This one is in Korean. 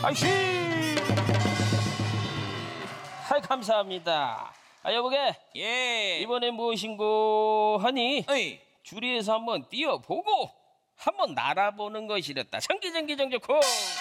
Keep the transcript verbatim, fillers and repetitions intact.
아이씨. 아이 감사합니다. 아 여보게. 예. 이번엔 무엇인고 하니 어이. 주리에서 한번 뛰어보고 한번 날아보는 것이랬다. 정기정기정기콩.